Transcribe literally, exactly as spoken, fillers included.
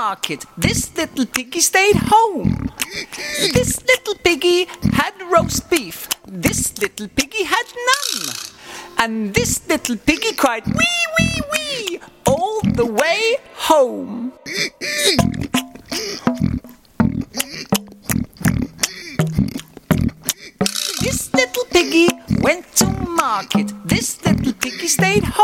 market. This little piggy stayed home. This little piggy had roast beef. This little piggy had none. And this little piggy cried wee, wee, wee all the way home. This little piggy went to market. This little piggy stayed